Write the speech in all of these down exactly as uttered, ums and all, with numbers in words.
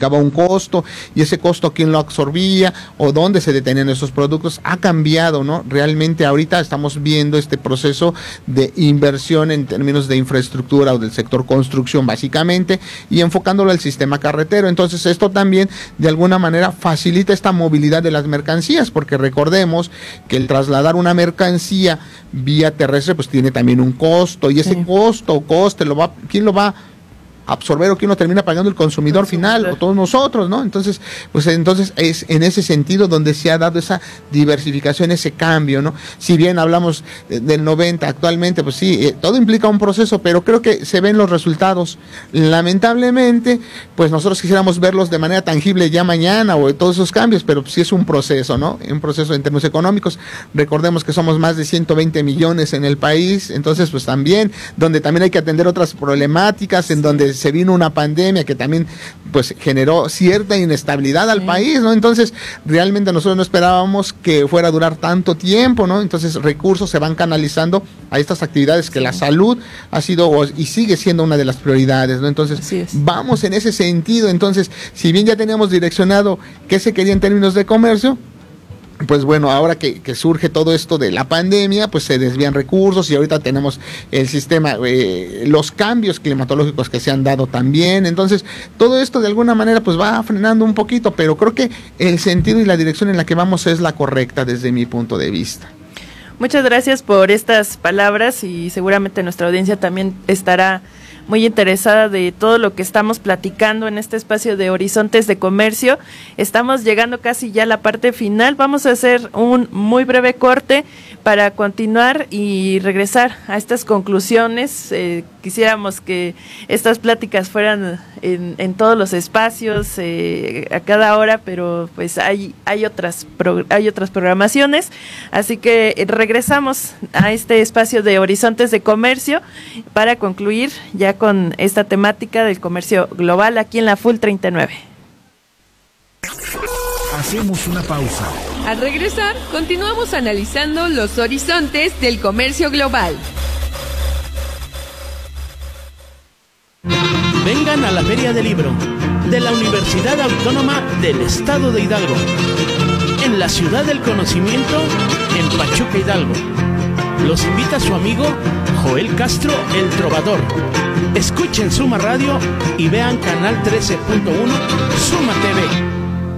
significaba un costo, y ese costo quién lo absorbía o dónde se detenían esos productos. Ha cambiado, ¿no? Realmente ahorita estamos viendo este proceso de inversión en términos de infraestructura o del sector construcción básicamente, y enfocándolo al sistema carretero. Entonces esto también de alguna manera facilita esta movilidad de las mercancías, porque recordemos que el trasladar una mercancía vía terrestre pues tiene también un costo, y ese sí. costo o coste lo va, ¿quién lo va a absorber o quién lo termina pagando? El consumidor, consumidor final o todos nosotros, ¿no? Entonces, pues entonces es en ese sentido donde se ha dado esa diversificación, ese cambio, ¿no? Si bien hablamos del noventa actualmente, pues sí, eh, todo implica un proceso, pero creo que se ven los resultados. Lamentablemente, pues nosotros quisiéramos verlos de manera tangible ya mañana o todos esos cambios, pero sí es un proceso, ¿no? Un proceso en términos económicos. Recordemos que somos más de ciento veinte millones en el país, entonces pues también, donde también hay que atender otras problemáticas, en donde se vino una pandemia que también pues generó cierta inestabilidad al sí. país, ¿no? Entonces realmente nosotros no esperábamos que fuera a durar tanto tiempo, ¿no? Entonces recursos se van canalizando a estas actividades que sí. la salud ha sido y sigue siendo una de las prioridades, ¿no? Entonces vamos en ese sentido. Entonces, si bien ya teníamos direccionado qué se quería en términos de comercio, pues bueno, ahora que, que surge todo esto de la pandemia, pues se desvían recursos, y ahorita tenemos el sistema, eh, los cambios climatológicos que se han dado también. Entonces todo esto de alguna manera pues va frenando un poquito, pero creo que el sentido y la dirección en la que vamos es la correcta desde mi punto de vista. Muchas gracias por estas palabras, y seguramente nuestra audiencia también estará muy interesada de todo lo que estamos platicando en este espacio de Horizontes de Comercio. Estamos llegando casi ya a la parte final. Vamos a hacer un muy breve corte para continuar y regresar a estas conclusiones. Eh, quisiéramos que estas pláticas fueran en, en todos los espacios, eh, a cada hora, pero pues hay, hay otras pro, hay otras programaciones. Así que eh, regresamos a este espacio de Horizontes de Comercio para concluir ya con esta temática del comercio global aquí en la Full treinta y nueve. Hacemos una pausa. Al regresar, continuamos analizando los horizontes del comercio global. Vengan a la Feria del Libro de la Universidad Autónoma del Estado de Hidalgo, en la Ciudad del Conocimiento, en Pachuca, Hidalgo. Los invita su amigo Joel Castro, el Trovador. Escuchen Suma Radio y vean Canal trece punto uno Suma T V.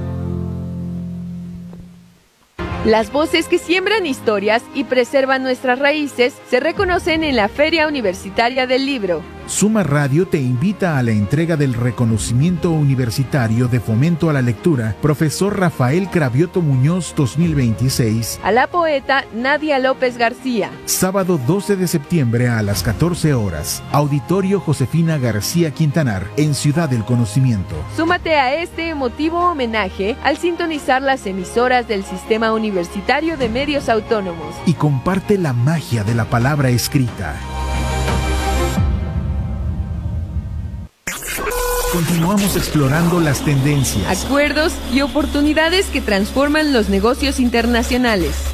Las voces que siembran historias y preservan nuestras raíces se reconocen en la Feria Universitaria del Libro. Suma Radio te invita a la entrega del reconocimiento universitario de fomento a la lectura Profesor Rafael Cravioto Muñoz dos mil veintiséis a la poeta Nadia López García. Sábado doce de septiembre a las catorce horas, Auditorio Josefina García Quintanar, en Ciudad del Conocimiento. Súmate a este emotivo homenaje al sintonizar las emisoras del Sistema Universitario de Medios Autónomos. Y comparte la magia de la palabra escrita. Continuamos explorando las tendencias, acuerdos y oportunidades que transforman los negocios internacionales.